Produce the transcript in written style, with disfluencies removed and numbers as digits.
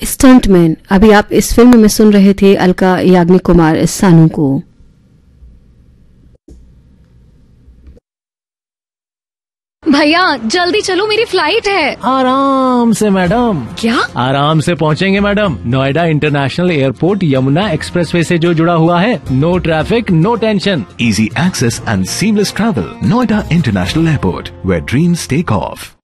Stuntman. अभी आप इस फिल्म में सुन रहे थे अलका याग्निक कुमार सानू को। भैया जल्दी चलो, मेरी फ्लाइट है। आराम से मैडम। क्या? आराम से पहुंचेंगे madam. Noida international airport Yamuna expressway से जो जुड़ा हुआ है। No traffic, no tension. Easy access and seamless travel. Noida International Airport, where dreams take off.